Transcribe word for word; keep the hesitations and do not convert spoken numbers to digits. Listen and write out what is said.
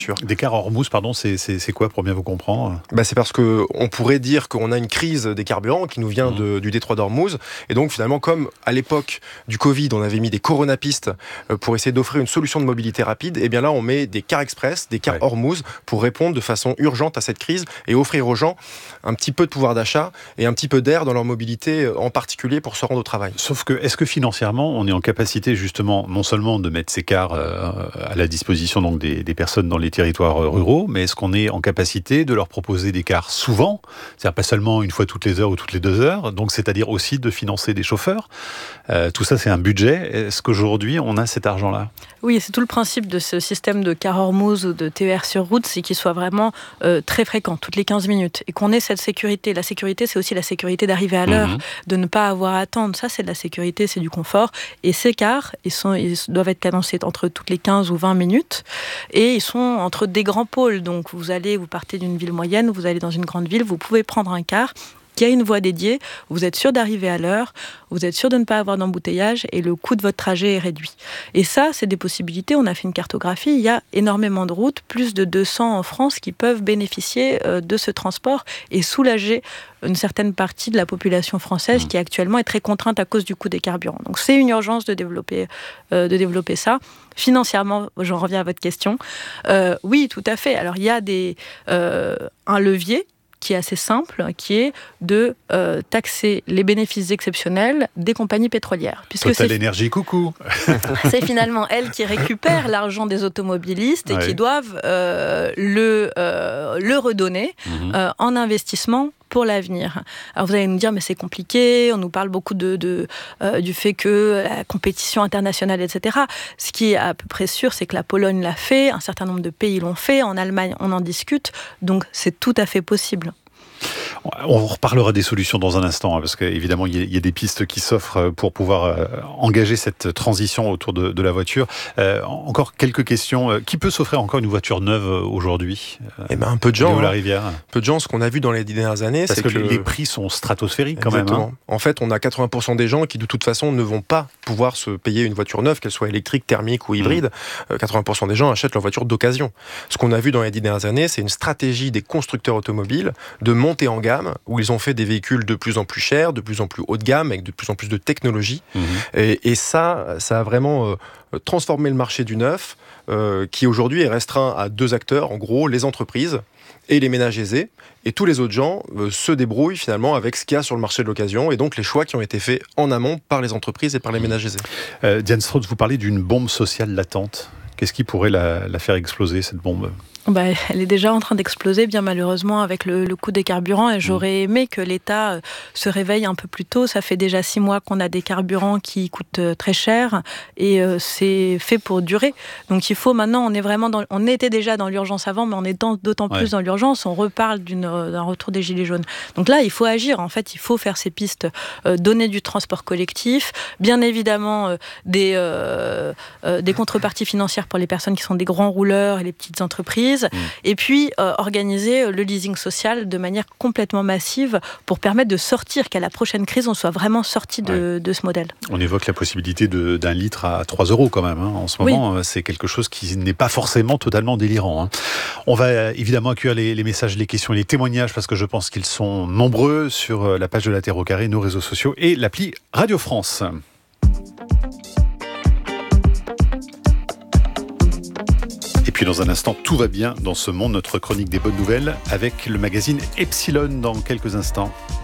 Des cars Hormuz, pardon, c'est, c'est, c'est quoi pour bien vous comprendre ? Bah, c'est parce qu'on pourrait dire qu'on a une crise des carburants qui nous vient de, du détroit d'Ormuz. Et donc finalement, comme à l'époque du Covid, on avait mis des coronapistes pour essayer d'offrir une solution de mobilité rapide, et bien là, on met des cars express, des cars ouais. Hormuz pour répondre de façon urgente à cette crise et offrir aux gens un petit peu de pouvoir d'achat et un petit peu d'air dans leur mobilité, en particulier pour se rendre au travail. Sauf que, est-ce que financièrement, on est en capacité justement, non seulement de mettre ces cars euh, à la disposition donc, des, des personnes dans les territoires ruraux, mais est-ce qu'on est en capacité de leur proposer des cars souvent, c'est-à-dire pas seulement une fois toutes les heures ou toutes les deux heures, donc c'est-à-dire aussi de financer des chauffeurs. Euh, tout ça, c'est un budget. Est-ce qu'aujourd'hui, on a cet argent-là ? Oui, c'est tout le principe de ce système de car Hormuz ou de T E R sur route, c'est qu'il soit vraiment euh, très fréquent, toutes les quinze minutes, et qu'on ait cette sécurité. La sécurité, c'est aussi la sécurité d'arriver à l'heure, mmh. de ne pas avoir à attendre. Ça, c'est de la sécurité, c'est du confort. Et ces cars, ils, sont, ils doivent être cadencés entre toutes les quinze ou vingt minutes, et ils sont entre des grands pôles. Donc, vous allez, vous partez d'une ville moyenne, vous allez dans une grande ville, vous pouvez prendre un car qui a une voie dédiée, vous êtes sûr d'arriver à l'heure, vous êtes sûr de ne pas avoir d'embouteillage et le coût de votre trajet est réduit. Et ça, c'est des possibilités. On a fait une cartographie. Il y a énormément de routes, plus de deux cents en France, qui peuvent bénéficier de ce transport et soulager une certaine partie de la population française mmh. qui actuellement est très contrainte à cause du coût des carburants. Donc c'est une urgence de développer, euh, de développer ça. Financièrement, j'en reviens à votre question. Euh, oui, tout à fait. Alors il y a des, euh, un levier qui est assez simple, qui est de euh, taxer les bénéfices exceptionnels des compagnies pétrolières. Puisque Total Énergie, coucou. C'est finalement elles qui récupèrent l'argent des automobilistes et ouais. qui doivent euh, le, euh, le redonner mmh. euh, en investissement pour l'avenir. Alors vous allez nous dire, mais c'est compliqué, on nous parle beaucoup de, de, euh, du fait que la compétition internationale, et cetera. Ce qui est à peu près sûr, c'est que la Pologne l'a fait, un certain nombre de pays l'ont fait, en Allemagne, on en discute, donc c'est tout à fait possible. On reparlera des solutions dans un instant, hein, parce qu'évidemment, il y, y a des pistes qui s'offrent pour pouvoir euh, engager cette transition autour de, de la voiture. Euh, encore quelques questions. Qui peut s'offrir encore une voiture neuve aujourd'hui ? Eh ben, un peu de gens. Hein. La Rivière. Peu de gens. Ce qu'on a vu dans les dix dernières années, parce c'est que, que les prix sont stratosphériques quand Exactement. même. Hein. En fait, on a quatre-vingts pour cent des gens qui, de toute façon, ne vont pas pouvoir se payer une voiture neuve, qu'elle soit électrique, thermique ou hybride. Mmh. quatre-vingts pour cent des gens achètent leur voiture d'occasion. Ce qu'on a vu dans les dix dernières années, c'est une stratégie des constructeurs automobiles de monter en gamme, où ils ont fait des véhicules de plus en plus chers, de plus en plus haut de gamme, avec de plus en plus de technologie. Mmh. Et, et ça, ça a vraiment euh, transformé le marché du neuf, euh, qui aujourd'hui est restreint à deux acteurs, en gros, les entreprises et les ménages aisés. Et tous les autres gens euh, se débrouillent finalement avec ce qu'il y a sur le marché de l'occasion, et donc les choix qui ont été faits en amont par les entreprises et par les ménages aisés. Euh, Diane Strauss, vous parlez d'une bombe sociale latente. Qu'est-ce qui pourrait la, la faire exploser, cette bombe ? Bah, elle est déjà en train d'exploser, bien malheureusement, avec le, le coût des carburants. Et j'aurais aimé que l'État euh, se réveille un peu plus tôt. Ça fait déjà six mois qu'on a des carburants qui coûtent euh, très cher, et euh, c'est fait pour durer. Donc il faut maintenant, on est vraiment dans, on était déjà dans l'urgence avant, mais on est dans, d'autant ouais. plus dans l'urgence. On reparle d'une, d'un retour des gilets jaunes. Donc là, il faut agir. En fait, il faut faire ces pistes, euh, donner du transport collectif, bien évidemment euh, des euh, euh, des contreparties financières pour les personnes qui sont des grands rouleurs et les petites entreprises. Mmh. Et puis euh, organiser le leasing social de manière complètement massive pour permettre de sortir, qu'à la prochaine crise, on soit vraiment sorti de, ouais. de ce modèle. On évoque la possibilité de, d'un litre à trois euros quand même. Hein. En ce moment, oui. c'est quelque chose qui n'est pas forcément totalement délirant. Hein. On va évidemment accueillir les, les messages, les questions et les témoignages, parce que je pense qu'ils sont nombreux sur la page de la Terre au Carré, nos réseaux sociaux et l'appli Radio France. Et puis dans un instant, tout va bien dans ce monde, notre chronique des bonnes nouvelles avec le magazine Epsilon dans quelques instants.